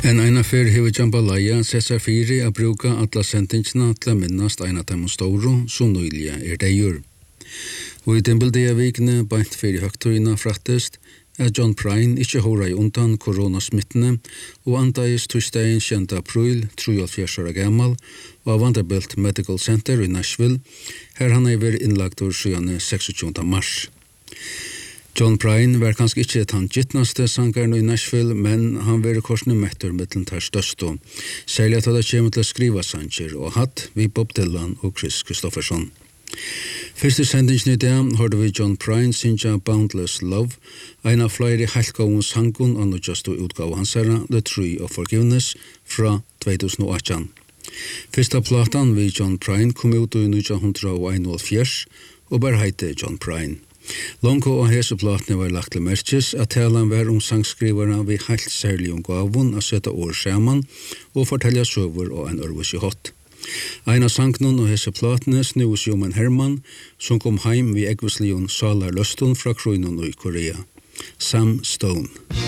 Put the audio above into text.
En einafer hever jambalaya sessar fyri a bruka alla sendingsna til a minnast eina tæmum stóru som nøyliga deigur. Og i Dimbeldea vikne bænt fyrir høgturina frattest John Prine ikkje hóra i undan koronasmittene og andais tursdagen 7. april 73 år gammal av Vanderbilt Medical Center i Nashville, her han vært innlagtur 26. mars. John Prine var kanskje ikkje den gittnaste sangaren i Nashville, men han var korsne mettur mittlen tar størsto, særlig at det kjem til å skriva sanger og hatt vi Bob Dylan og Chris Christopherson. Fyrste sendingen i dag hørte vi John Prine synja Boundless Love, en av flere haltgående sangun og nødjastu utgave hansara The Tree of Forgiveness fra 2018. Fyrsta platan vi John Prine kom ut i 1941 og bare heite John Prine. Longo og heseplatene var lagt til merkes at talan var sangskriverne vi heilt særlig gavun a setta år saman og fortelja søver og en ørvis i hot. Ein av sangnon og heseplatene snus en Herman som kom heim vi eggvislion salar løstun fra kroinon i Korea. Sam Stone.